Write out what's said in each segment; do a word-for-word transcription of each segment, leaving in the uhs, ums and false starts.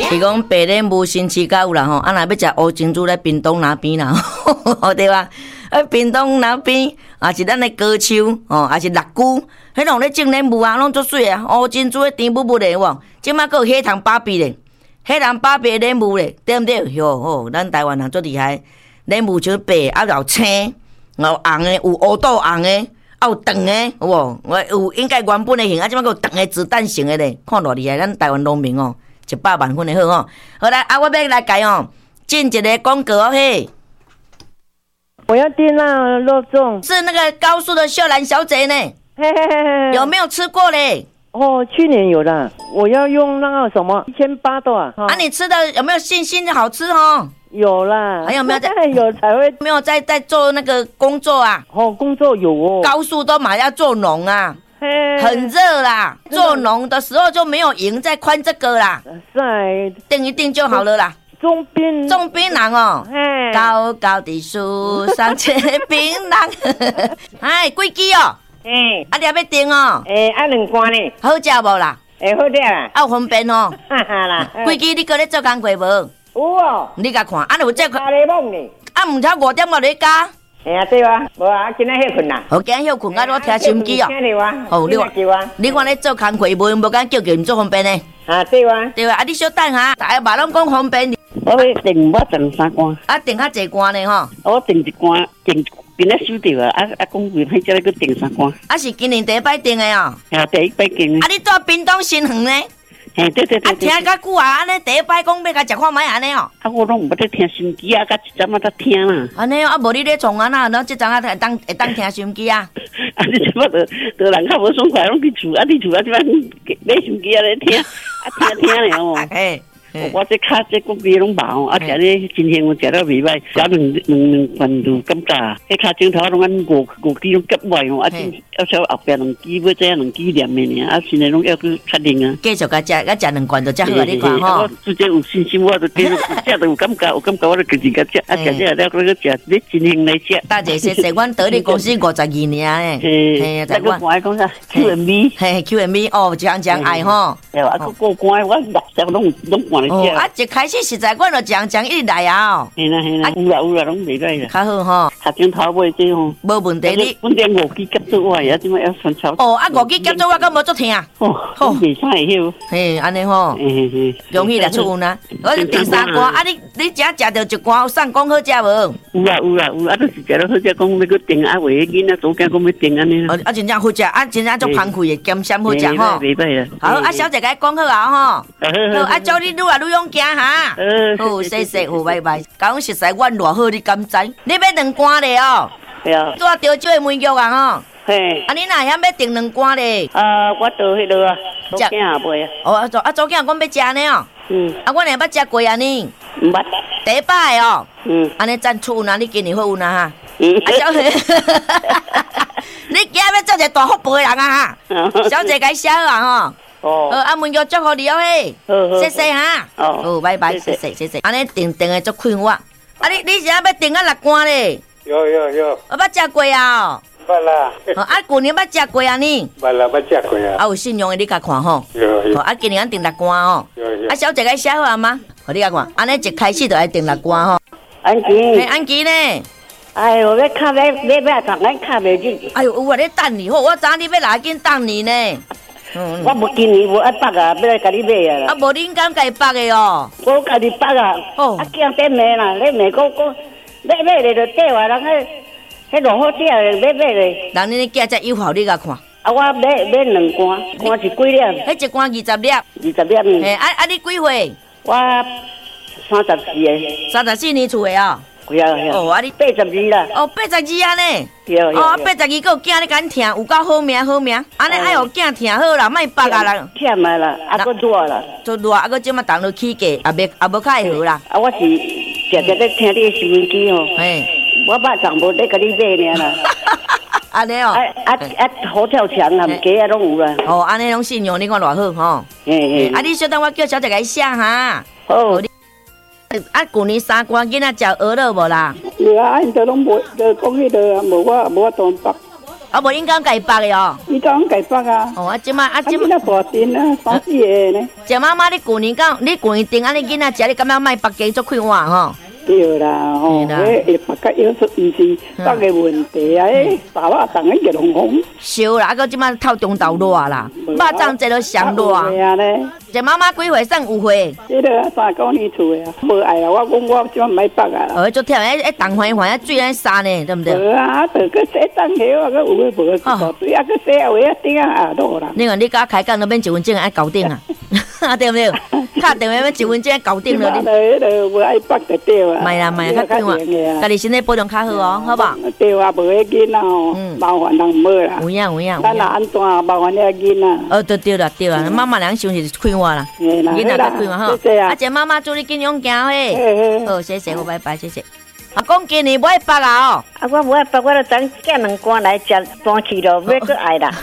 伊讲白莲雾新市甲有啦吼，啊若要食乌珍珠咧，屏东那边啦，对吧？啊，屏东那边啊是咱的高树哦，也是六姑，迄拢咧种莲雾啊，拢足水啊，乌珍珠的甜蜜蜜的有，即摆还有黑糖芭比咧，黑糖芭比莲雾咧，对毋对？哟吼，咱台湾人足厉害，莲雾就是白啊，有青，有红的，有乌豆红的。啊，有长的，有无？我有应该原本的型，啊，即摆个有长的子弹型的咧，看偌厉害！咱台湾农民哦，一百万分的好哦。好来，啊，我要来改哦，进一个广告嘿。 我要订那肉粽， 是那个高速的秀兰小姐呢？ 嘿嘿嘿嘿， 有没有吃过嘞？ 哦，去年有的，我要用那个什么一千八多啊。 啊，你吃的有没有信心好吃哦？ 有啦， 还有没有在有才会没有在在做那个工作啊？ 哦，工作有哦， 高速都马要做农啊，很热啦，做农的时候就没有营在宽这个啦， 在定一定就好了啦。 种槟种槟榔哦，高高的树上结槟榔，哎，几支哦？ 哎， 啊，你要订哦？ 哎，啊两罐呢？ 好食无啦？ 哎，好食啦， 啊，有方便哦。 哈哈啦， 几支你搁咧做工课无？ 有哦， 你甲看，啊，有这加咧梦呢。 啊，毋超五点我咧加。 哎呀，对啊，无啊，今仔休困啦。 好，今仔休困，啊，我听收音机哦。 听着啊。 哦，你看，你看咧做工课，无无敢叫叫，毋做方便呢？ 啊，对啊。 对啊，啊，你小等下，大家嘛拢讲方便。 我要订我订三罐。 啊，订较济罐呢吼。 我订一罐，订今仔收着啊，啊啊，讲为歹，才来去订三罐。 啊，是今年第一摆订的哦。 啊，第一摆订的。 啊，你住屏东新园呢？ 嘿，对对对。 啊，听较久啊，安尼第一摆讲要甲食看卖安尼哦。 啊，我拢毋捌咧听收音机啊，甲一阵仔才听啦。 安尼哦，啊，无你咧创啊呐，然后即阵啊会当会当听收音机啊。 啊，你即摆着着人较无爽快，拢去厝啊，你厝啊即摆买收音机啊咧听，啊听听了哦。 嘿。 我这卡这个味拢麻哦，啊，食咧今天我食了袂歹，食两两两罐就感觉，迄卡镜头拢按五五支拢夹坏哦，啊，要稍后边两支要这样两支念的呢，啊，现在拢要去确定啊。 继续甲食，甲食两罐就才好，你看吼。 我直接有信心，我就继续食就有感觉，有感觉我就继续甲食，啊，食食了搁个食，你真兴来食。 大姐谢谢，阮得力公司五十二年诶， 嘿，再个看讲啥 Q and B， 嘿 Q and B 哦，常常爱吼。 对啊，个过关我六十拢拢换。 哦，啊，一开始实在，阮就常常一直来啊。哦， 嘿啦嘿啦，有啦有啦，拢袂歹啦。 较好吼， 头前头尾这吼， 无问题。你本点五 G 夹做我呀，即摆要穿超。 哦，啊，五 G 夹做我，敢无足听。 哦，好，袂使会晓。 嘿，安尼吼， 嘿嘿嘿， 容易来出运啊。我是第三罐，啊，你你只食着一罐，有送讲好食无？ 有啦有啦有，啊，都是食了好食，讲要去订啊，为囡仔早间讲要订安尼。 哦，啊，真正好食，啊，真正足澎湃的，咸鲜好食吼。 袂歹啦。 好，啊，小姐甲讲好啊吼。好，啊，祝你愈来愈勇敢哈。好，谢谢，好，拜拜。讲实在，阮偌好，你敢知？你要两罐咧哦。 对啊。 做潮州的梅肉啊吼。 嘿。 啊，你若遐要订两罐咧？ 啊，我倒迄落啊，早囝也袂啊。 哦，啊，早啊，早囝阮要食呢哦。 嗯。 啊，阮也捌食过啊呢。 毋捌。 第一摆哦。 嗯。 安尼赞出呐，你今年好有呐哈。 嗯。 啊，小姐，你今日要做一个大福报的人啊哈。小姐该写啊吼。哦，啊，文玉祝福你哦嘿，谢谢哈，哦，好，拜拜，谢谢谢谢，安尼定定的足快活，啊你你是要要定啊六罐咧？ 有有有， 我捌食过啊， 捌啦， 啊旧年捌食过啊呢？ 捌啦，捌食过啊， 啊有信用的你甲看吼， 有有， 啊今年定六罐哦， 有有， 啊小姐该写好啊吗？互你甲看，安尼一开始就爱定六罐吼， 安琪， 嘿安琪呢？ 哎呦，我卡要要要同咱卡袂紧， 哎呦有啊咧等你，好，我知你要来紧等你呢。 嗯、我无今年无爱绑啊，要来甲你买啊。 啊，无恁敢家己绑的哦？ 我家己绑啊。哦。啊，惊得买啦，你买讲讲买买咧就对话，人迄迄落好食咧，买买咧。 人恁囝才有效，你甲看。 啊，我买买两罐，罐是几粒？ 迄一罐二十粒。二十粒呢？ 嘿，啊啊，你几岁？ 我三十四个。 三十四年厝的哦。 对啊，哦，啊，你八十二啦。 哦，八十二安尼。 对啊。 哦，八十二个有囝你敢听，有够好命好命。安尼爱互囝听好啦，莫绑啊人。 忝啊啦，啊个热啦。 做热啊个即马动落起价，也袂也无较会好啦。 啊，我是常常咧听你的收音机哦。嘿。我捌上无咧甲你买尔啦。 安尼哦。啊啊啊！好跳墙啊，鸡啊拢有啦。 哦，安尼拢信用，你看偌好吼。嘿嘿。啊，你小等我叫小姐甲伊写哈。好。啊，旧年三罐囡仔食鹅肉无啦？ 有啊，因都拢无，就讲迄个啊，无我无我当北。 啊，无应该家拔的哦。 伊讲家拔啊。 哦，啊，即马啊，即马大阵啊，三四个呢。 谢妈妈，你旧年讲，你旧年订安尼囡仔食，你感觉卖拔鸡做快活吼？ 对啦，吼，迄会拔甲腰出，毋是大个问题啊！迄爸爸当个热烘烘， 烧啦，啊，个即马透中昼热啦，肉粽这都上热啊。谢妈妈几岁算有岁？ 这个三九年厝的啊，无爱啊！我讲我即马买拔啊。 哦，做忝，迄迄重环环啊，水安沙呢，对不对？ 无啊，着个洗当下啊，个有诶无个水啊，个洗啊，话啊顶啊下落啦。 你看你甲开讲，那边一分钟爱搞定啊，对不对？打电话要一分钟爱搞定了，你。 迄个无爱拔就对啊。 卖啦卖啦，较快啊！家己身体保重较好哦，好吧？ 对啊，无迄囡仔哦，麻烦人无啦。 有影有影。 咱若安怎麻烦遐囡仔？ 哦，对对啦对啦，妈妈俩想是快活啦，囡仔较快活好。啊，姐妈妈祝你健康行嘿。好，谢谢，我拜拜，谢谢。阿公今年不爱拔啊哦。 啊，我不爱拔，我就等嫁两罐来食，搬去咯，要搁爱啦。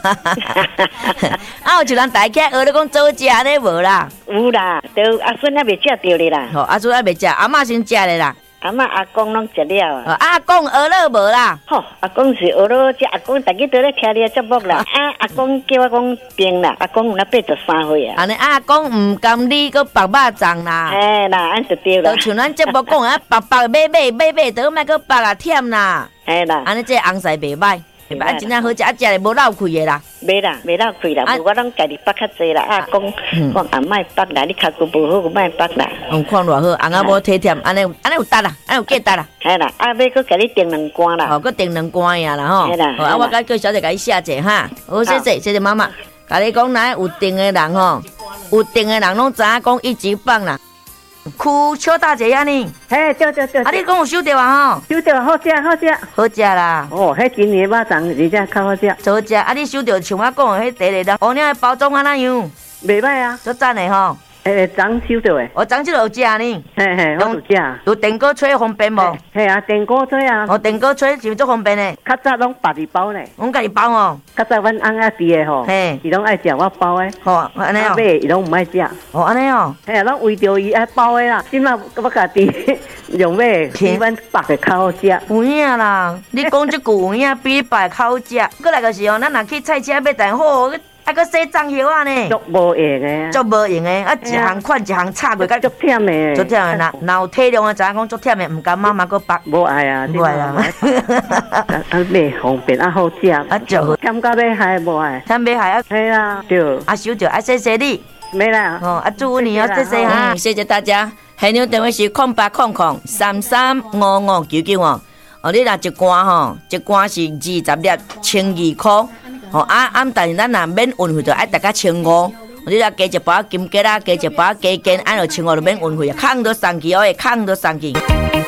啊，有一人大起来学你讲早食呢无啦？ 有啦，都阿孙还未食着哩啦。 吼，阿孙还未食，阿嬷先食咧啦。 阿嬷阿公拢食了啊！ 阿公学了无啦？ 吼，阿公是学了，这阿公大家都咧听你的节目啦。啊，阿公叫我讲病啦，阿公有那八十三岁啊。 安尼阿公唔甘你个拔肉粽啦。 哎啦，安就对啦。 就像咱节目讲啊，拔拔买买买买，倒莫个拔啊忝啦。 哎啦， 安尼这红菜袂歹。啊，真正好食，啊食咧无漏气的啦。 袂啦，袂漏气啦，无我拢家己拔较济啦。啊，讲讲啊，莫拔啦，你脚骨无好，莫拔啦。 嗯，看偌好，红啊无体贴，安尼安尼有值啦，安尼有价值啦。 系啦，啊，要搁家己订两罐啦。 哦，搁订两罐呀啦吼。 系啦， 啊，我甲叫小姐甲伊写者哈。好，谢谢谢谢妈妈。甲你讲，咱有订的人吼，有订的人拢知影讲一级棒啦。酷秋大姐呀你， 嘿，对对对， 啊你讲有收到啊吼， 收到好食好食， 好食啦。 哦，迄今年肉粽而且较好食， 好食。啊你收到像我讲的迄第二个，乌鸟的包装安怎样？ 袂歹啊， 足赞的吼。 诶，昨收到诶， 我昨即有食呢， 嘿嘿，我有食。 有电锅吹方便无？ 嘿啊，电锅吹啊。 哦，电锅吹是足方便的。 较早拢别哩包呢， 阮家己包哦。 较早阮翁仔伫诶吼，嘿，伊拢爱食我包诶。 吼，安尼哦。 买伊拢毋爱食。 哦，安尼哦。 嘿啊，拢为着伊爱包诶啦，即摆我家己用买，比阮别个较好食。 有影啦，你讲即句有影，比别较好食。过来就是哦，咱若去菜市买淡好。啊，搁洗粽叶啊呢， 足无用诶， 足无用诶，啊，一项款一项插过， 足忝诶， 足忝诶。若若有体谅诶，知影讲足忝诶，毋甘妈妈搁拔， 无爱啊， 无爱啊， 啊买方便啊好食， 啊就好， 忝到要害无爱， 忝要害啊， 系啦，对， 啊收着，啊谢谢你， 没啦， 哦，啊祝福你哦，谢谢哈，谢谢大家。现场电话是空八空空三三五五九九哦，哦，你若一罐吼，一罐是二十粒，千二块。吼啊啊！但是咱若免运费，就爱大家千五。你若加一包金桔啦，加一包鸡根，按落千五就免运费啊！空都送去哦，空都送去。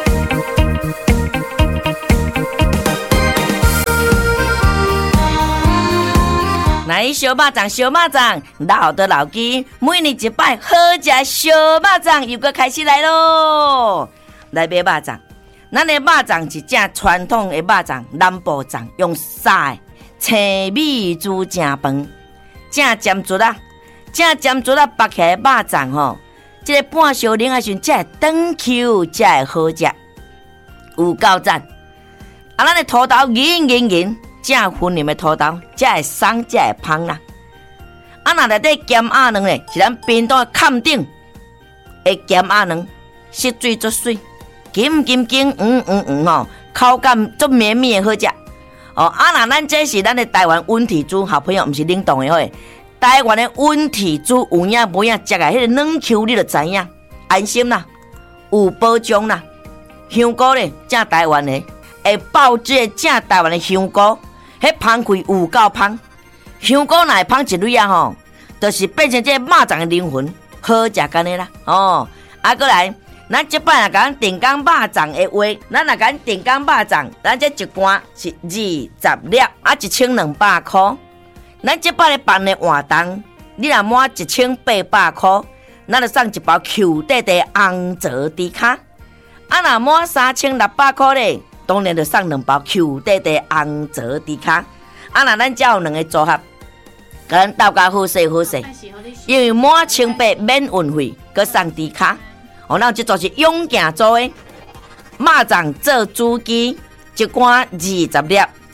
来小肉粽，小肉粽，老的老鸡，每年一摆好食小肉粽又搁开始来咯！来买肉粽，咱的肉粽是正传统的肉粽，南部粽用沙的。青米煮正饭，正尖足啊，正尖足啊，拔起来肉粽吼，这个半小零啊，时才会长 Q， 才会好食，有够赞。啊，咱的土豆圆圆圆，正粉嫩的土豆，才会松，才会香啦。啊，那内底咸鸭卵咧，是咱冰岛的坎顶的咸鸭卵，色水足水，金金金，嗯嗯嗯吼，口感足绵绵的好食。哦，啊那咱这是咱的台湾温体猪，好朋友，毋是冷冻的吼。台湾的温体猪有影无影，食个迄个软 Q 你就知影，安心啦，有保障啦。香菇咧，正台湾的，会爆汁的正台湾的香菇，迄芳开有够芳。香菇若会芳一蕊啊吼，就是变成这肉粽的灵魂，好食干的啦。哦，啊过来。咱即摆若讲定岗肉粽的话，咱若讲定岗肉粽，咱这一罐是二十粒，啊一千两百块。咱即摆咧办的活动，你若满一千八百块，咱就送一包 Q 弟弟红泽迪卡。啊，若满三千六百块咧，当然就送两包 Q 弟弟红泽迪卡。啊，若咱只有两个组合，甲咱斗甲好势好势，因为满千八免运费，佮送迪卡。哦，咱这做是勇健做诶，肉粽做主机，一罐二十粒，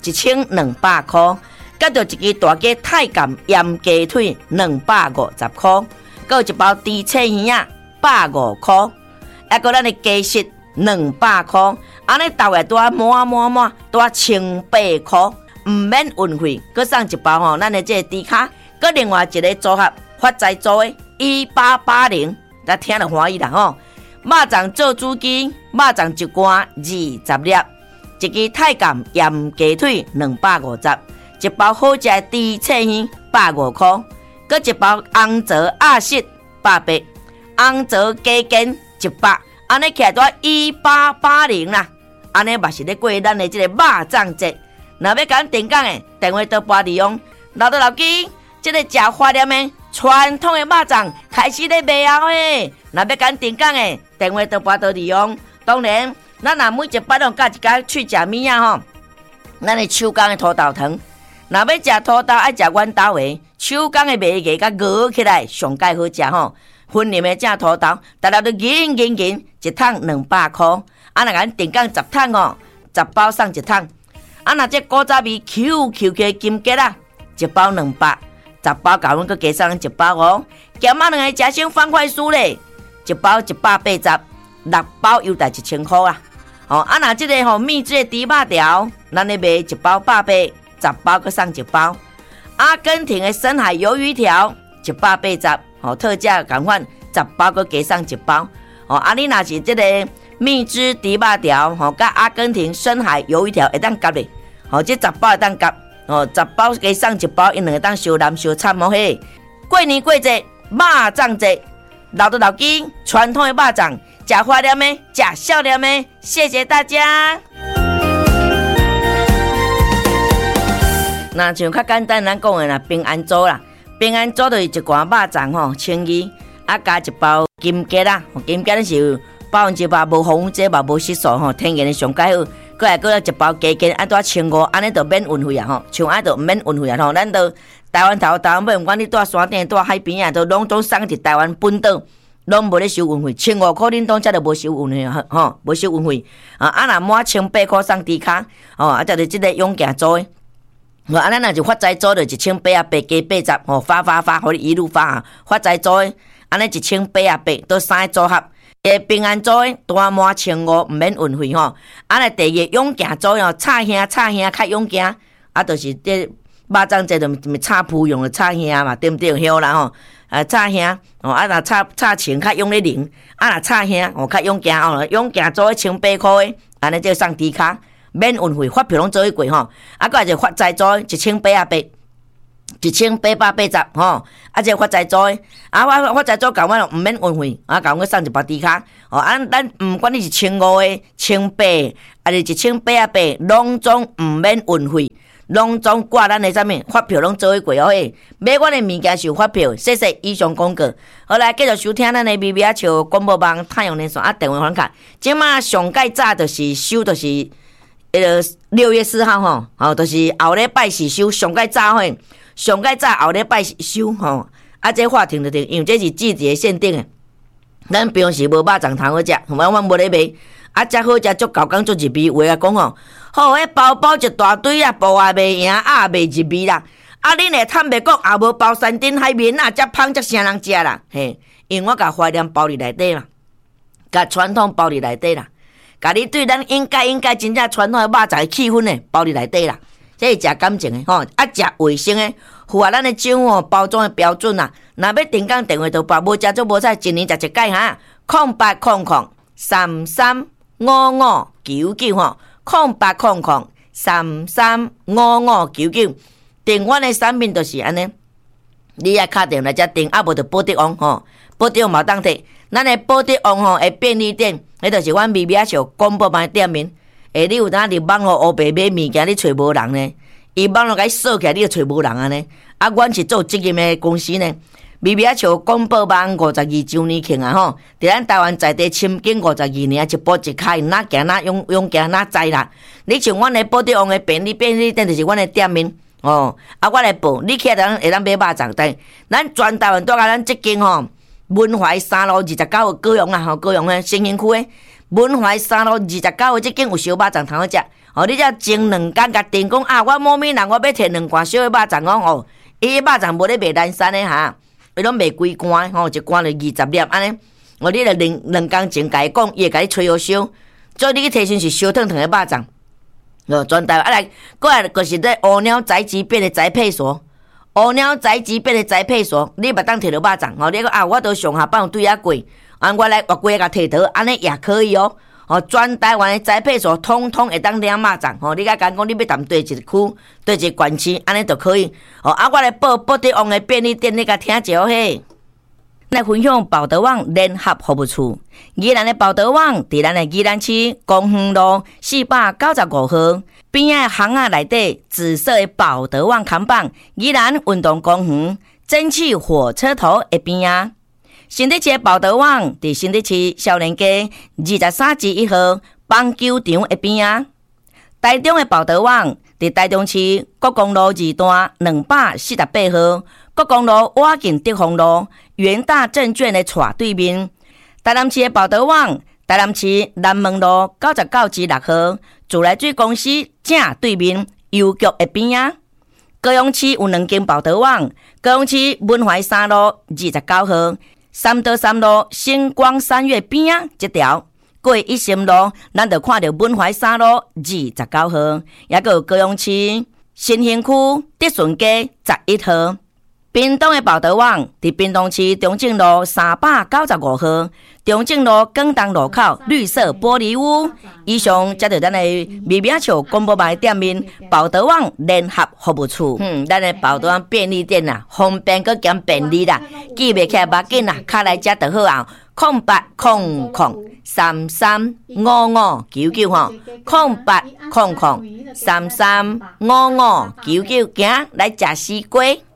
一千两百块。佮着一支大鸡太监盐鸡腿两百五十块，佮一包猪翅耳啊百五块，还佮咱的鸡翅两百块，安尼大概拄啊满满满拄啊千八块，唔免运费，佮送一包吼，咱的这个猪卡，佮另外一个组合发财做的一八八零，咱听了欢喜啦吼。肉粽做主鸡，肉粽一罐二十粒，一支太监盐鸡腿两百五十。一包好食的猪翅耳百五块，佮一包红枣鸭舌百八，红枣鸡筋一百，安尼起来都一八八零啦。安尼嘛是咧过咱的这个肉粽节。若要甲咱订购的，电话都拨利用老豆老鸡，这个食花莲的传统的肉粽开始咧卖啊嘿。若要甲咱订购的，电话都拨到利用。当然，咱若每一摆拢甲一家去食物啊吼，咱的手工的土豆糖。若要食土豆，爱食阮兜的手工的麦芽，甲熬起来上介好食吼。分林的正土豆，大家都银银银，一桶两百块。啊，若咱订购十桶哦，十包送一桶。啊，若这古早味 Q Q 的金桔啦，一包两百，十包甲阮佮加送一包哦。咸仔两个食生方块酥咧，一包一百八十，六包优待一千块啊。哦，啊，若这个吼秘制的猪肉条，咱咧卖一包百八。十包佮送一包，阿根廷的深海鱿鱼条一百八十，哦，特价共款十包佮加送一包，哦，啊你若是这个蜜汁猪肉条，吼，甲阿根廷深海鱿鱼条会当夹咧，哦，这十包会当夹，哦，十包加送一包，因两个当小蓝小惨哦嘿。过年过节，肉粽节，老豆老鸡传统的肉粽，食花莲的，食少年的，谢谢大家。那像较简单咱讲的啦，平安粥啦，平安粥就是一罐肉粽吼，千二，啊加一包金桔啦，金桔是百分之百无防腐剂，嘛无色素吼，天然的上介好。过来过来一包鸡筋，啊多千五，安尼就免运费啊吼，像安就免运费啊吼，咱都台湾头台湾尾，毋管你住山顶住海边啊，都拢总送伫台湾本岛，拢无咧收运费，千五块恁当遮就无收运费啊吼，无收运费啊，啊若满千八块送猪卡，哦，啊则是即个永健做的。我安尼若就发财做就一千八啊八加八十，吼发发发，互你一路发啊！发财做的安尼一千八啊八，都三个组合。诶，平安做的单满千五，毋免运费吼。安尼第二永健做哦，炒虾炒虾较永健，啊，就是这肉粽节就咪炒脯用的炒虾嘛，对毋对？晓啦吼，啊炒虾哦，啊若炒炒青较用咧零，啊若炒虾哦较永健哦，永健做的千八块的，安尼就送猪卡。免运费，发票拢做一过吼，啊，个就发财做一千八啊八，一千八百八十吼，啊，这发财做，啊，发发财做共阮毋免运费，啊，共阮送一包猪卡，哦，啊，咱毋管你是千五的、千八，啊，是一千八啊八，拢总毋免运费，拢总挂咱的啥物发票拢做一过哦嘿，买阮的物件是有发票，谢谢以上广告。好来，继续收听咱的微微啊笑广播网太阳连线啊电话访卡，即马上介早就是收就是。呃，六月四号吼，吼，就是后礼拜是收上介早嘿，上介早后礼拜是收吼，啊，这话停就停，因为这是季节限定的。咱平时无肉粽通好食，阮阮无咧卖，啊，遮好食足够工足入味。话啊讲吼，吼，迄包包一大堆啊，布也卖赢，啊卖入味啦。啊，恁会坦白讲，也无包山顶海面啊，遮芳遮啥人食啦？嘿，因为我甲怀念包伫内底嘛，甲传统包伫内底啦。甲你对咱应该应该真正传统的肉粽的气氛呢，包伫内底啦，这是食感情的吼，啊食卫生的，符合咱的政府包装的标准啦。若要订购电话就拨无食足无彩，一年食一届哈，空八空空三三五五九九吼，空八空空三三五五九九，订阮的产品就是安尼，你爱敲电话来遮订，啊无就保德王吼，保德王嘛当摕，咱的保德王吼的便利店。迄就是阮微微啊笑广播版店面，诶，你有当入网络黑白买物件，你找无人呢？伊网络甲伊锁起来，你就找无人安尼。啊，阮是做责任的公司呢。微微啊笑广播版五十二周年庆啊吼，伫咱台湾在地深耕五十二年，一步一开，哪行哪勇勇行哪知啦。你像阮的保德王的便利便利店，就是阮的店面哦。啊，我来报，你起来当会当买肉粽，但咱全台湾带甲咱即间吼。文怀三路二十九号高雄啊，吼高雄诶新兴区诶，文怀三路二十九号即间有烧肉粽通好食哦，你才前两天甲定讲啊，我某闽人我要摕两罐小的肉粽哦，哦，伊个肉粽无咧卖南山的哈，伊拢卖几罐吼，一罐就二十粒安尼。哦，你著两两工前甲伊讲，伊会甲你吹好烧，所以你去提升是烧烫烫的肉粽。哦，全台湾啊来，过来就是咧乌鸟宅急便的宅配所，乌鸟宅急便的宅配所，你袂当摕到肉粽吼，你讲啊，我都上下班有对遐过，啊，我来越过甲摕倒，安尼也可以哦。哦，全台湾的宅配所通通会当领肉粽，吼、哦，你甲讲讲你要踮对一个区，对一个县市，安尼就可以。哦，啊，我来报报得王的便利店，你甲听者嘿。来分享报德网联合服务处，宜兰的报德网伫咱的宜兰市公园路四百九十五号边仔巷仔内底紫色的报德网看板，宜兰运动公园蒸汽火车头的边仔。新竹市的报德网伫新竹市少年街二十三至一号棒球场的边仔。台中的报德网伫台中市国公路二段两百四十八号国公路瓦近德丰路元大证券的斜对面。台南市的报德网，台南市南门路九十九至六号自来水公司正对面邮局的边仔。高雄市有两间报德网，高雄市文怀三路二十九号三德三路星光三月边仔这条。过一心路，咱就看到文怀三路二十九号，也个高雄市新兴区德顺街十一号。屏东的报德网伫屏东市中正路三百九十五号，中正路广东路口绿色玻璃屋。以上接着咱的微名笑广播版店面报德网联合服务处。嗯，咱的报德网便利店啊，方便佮兼便利啦，记袂起来要紧啦，卡来遮就好啊。空八空空三三五五九九吼，空八空空三三五五九九，行来食西瓜。